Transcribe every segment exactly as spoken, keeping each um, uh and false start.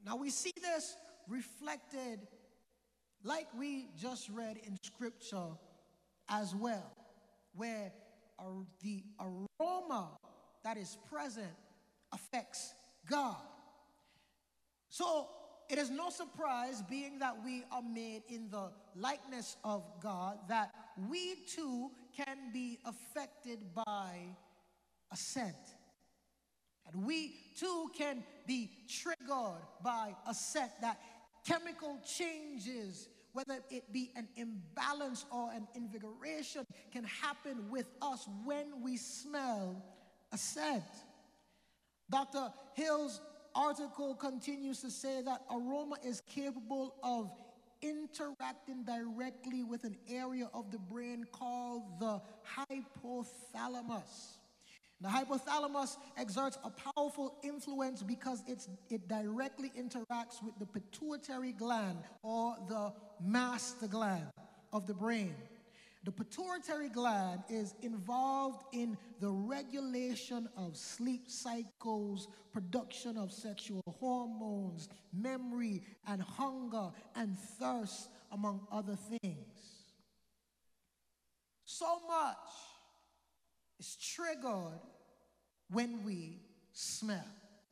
Now we see this reflected like we just read in Scripture as well, where uh, the aroma that is present affects God. So it is no surprise, being that we are made in the likeness of God, that we too can be affected by a scent. And we too can be triggered by a scent. That chemical changes, whether it be an imbalance or an invigoration, can happen with us when we smell a scent. Doctor Hill's article continues to say that aroma is capable of interacting directly with an area of the brain called the hypothalamus. The hypothalamus exerts a powerful influence because it's, it directly interacts with the pituitary gland, or the master gland of the brain. The pituitary gland is involved in the regulation of sleep cycles, production of sexual hormones, memory and hunger and thirst, among other things. So much is triggered when we smell.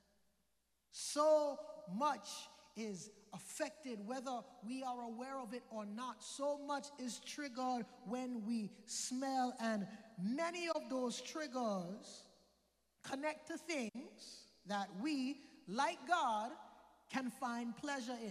So much is affected whether we are aware of it or not. So much is triggered when we smell, and many of those triggers connect to things that we, like God, can find pleasure in.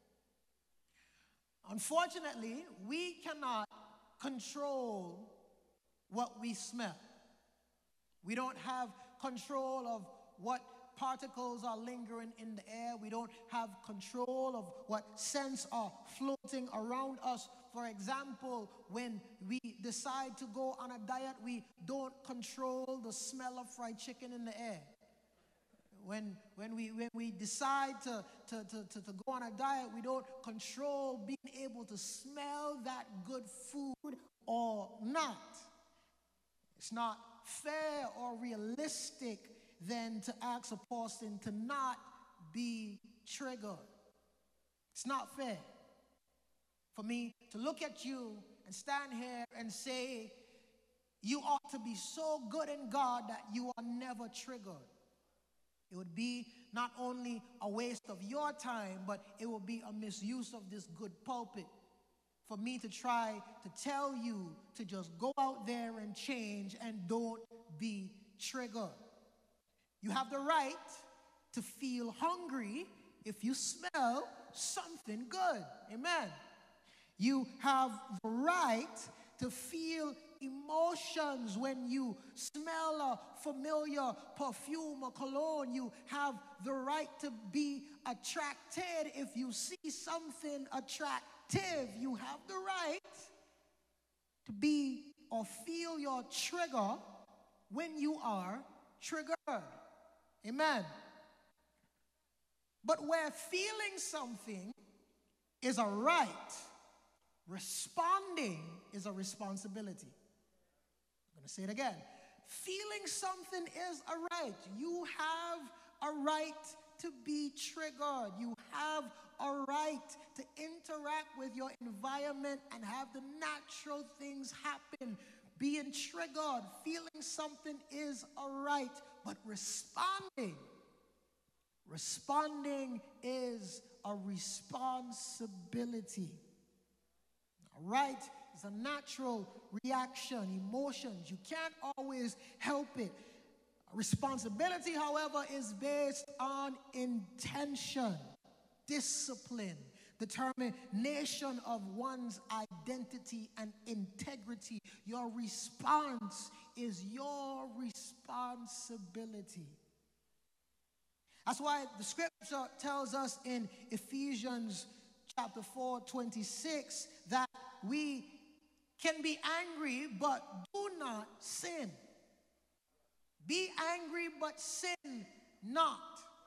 Unfortunately, we cannot control what we smell. We don't have control of what particles are lingering in the air. We don't have control of what scents are floating around us. For example, when we decide to go on a diet, we don't control the smell of fried chicken in the air. When, when, we, when we decide to, to, to, to, to go on a diet, we don't control being able to smell that good food or not. It's not fair or realistic then to ask a person to not be triggered. It's not fair for me to look at you and stand here and say, you ought to be so good in God that you are never triggered. It would be not only a waste of your time, but it would be a misuse of this good pulpit for me to try to tell you to just go out there and change and don't be triggered. You have the right to feel hungry if you smell something good. Amen. You have the right to feel emotions when you smell a familiar perfume or cologne. You have the right to be attracted if you see something attractive. You have the right to be or feel your trigger when you are triggered. Amen. But where feeling something is a right, responding is a responsibility. I'm going to say it again. Feeling something is a right. You have a right to be triggered. You have a right to interact with your environment and have the natural things happen. Being triggered, feeling something is a right, but responding, responding is a responsibility. A right is a natural reaction, emotions. You can't always help it. Responsibility, however, is based on intention, discipline, determination of one's identity and integrity. Your response is your responsibility. That's why the scripture tells us in Ephesians chapter four, twenty-six, that we can be angry, but do not sin. Be angry, but sin not.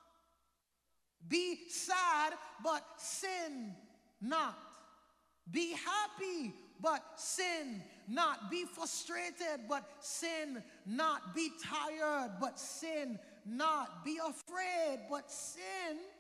Be sad, but sin not. Be happy, but sin not. Be frustrated, but sin not. Be tired, but sin not. Be afraid, but sin